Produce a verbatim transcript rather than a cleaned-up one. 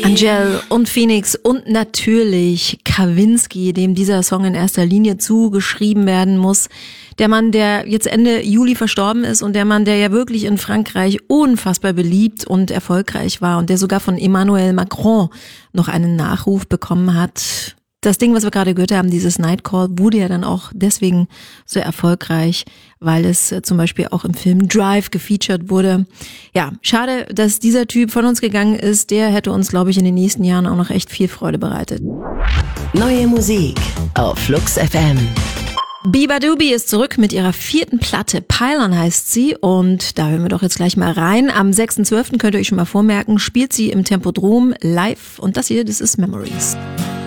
Angel und Phoenix und natürlich Kavinsky, dem dieser Song in erster Linie zugeschrieben werden muss. Der Mann, der jetzt Ende Juli verstorben ist und der Mann, der ja wirklich in Frankreich unfassbar beliebt und erfolgreich war und der sogar von Emmanuel Macron noch einen Nachruf bekommen hat. Das Ding, was wir gerade gehört haben, dieses Nightcall, wurde ja dann auch deswegen so erfolgreich, weil es zum Beispiel auch im Film Drive gefeatured wurde. Ja, schade, dass dieser Typ von uns gegangen ist. Der hätte uns, glaube ich, in den nächsten Jahren auch noch echt viel Freude bereitet. Neue Musik auf Flux F M. Biba Doobie ist zurück mit ihrer vierten Platte. Pylon heißt sie und da hören wir doch jetzt gleich mal rein. Am sechsten zwölften könnt ihr euch schon mal vormerken, spielt sie im Tempodrom live und das hier, das ist Memories.